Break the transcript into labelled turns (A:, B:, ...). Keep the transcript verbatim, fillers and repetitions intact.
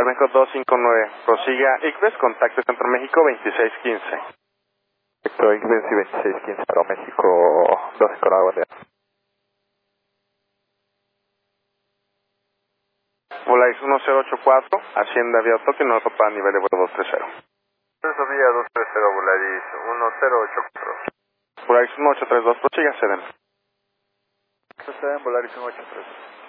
A: Aeroméxico dos cinco nueve, prosiga Iqbes, contacto Centro México veintiséis quince.
B: Perfecto, Iqbes y veintiséis quince, Aeroméxico dos cinco nueve, buen día.
A: Volaris uno cero ocho cuatro, Hacienda Vía Toque, no para nivel de vuelo dos tres cero.
C: Eso vía dos tres cero, Volaris uno cero ocho cuatro.
A: Volaris uno ocho tres dos, prosiga Seden.
B: Seden, Volaris uno ocho tres dos.